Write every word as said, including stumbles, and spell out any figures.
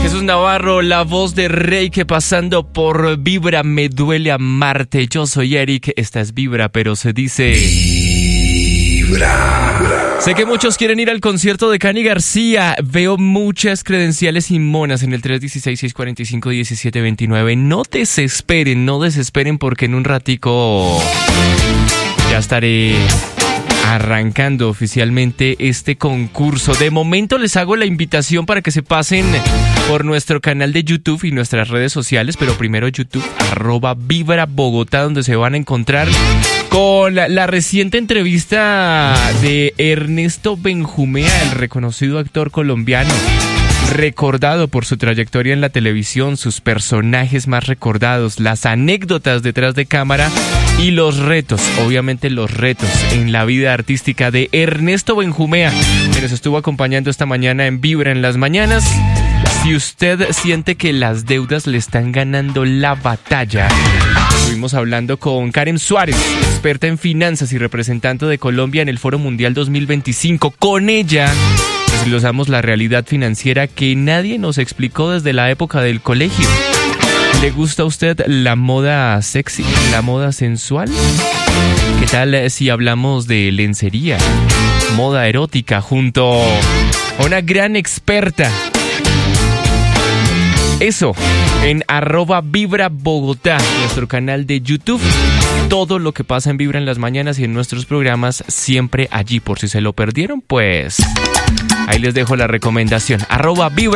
Jesús Navarro, la voz de Reike pasando por Vibra, me duele amarte. Yo soy Eric, esta es Vibra, pero se dice... Vibra. Sé que muchos quieren ir al concierto de Cani García. Veo muchas credenciales y monas en el tres uno seis, seis cuatro cinco, uno siete dos nueve. No desesperen, no desesperen porque en un ratico ya estaré arrancando oficialmente este concurso. De momento les hago la invitación para que se pasen por nuestro canal de YouTube y nuestras redes sociales, pero primero YouTube, arroba Vibra Bogotá, donde se van a encontrar con la, la reciente entrevista de Ernesto Benjumea, el reconocido actor colombiano, recordado por su trayectoria en la televisión, sus personajes más recordados, las anécdotas detrás de cámara y los retos, obviamente los retos en la vida artística de Ernesto Benjumea, que nos estuvo acompañando esta mañana en Vibra en las mañanas. Si usted siente que las deudas le están ganando la batalla, estuvimos hablando con Karen Suárez, experta en finanzas y representante de Colombia en el Foro Mundial dos mil veinticinco. Con ella desglosamos la realidad financiera que nadie nos explicó desde la época del colegio. ¿Le gusta a usted la moda sexy, la moda sensual? ¿Qué tal si hablamos de lencería, moda erótica, junto a una gran experta? Eso, en arroba Vibra Bogotá, nuestro canal de YouTube. Todo lo que pasa en Vibra en las mañanas y en nuestros programas, siempre allí. Por si se lo perdieron, pues ahí les dejo la recomendación. Arroba Vibra.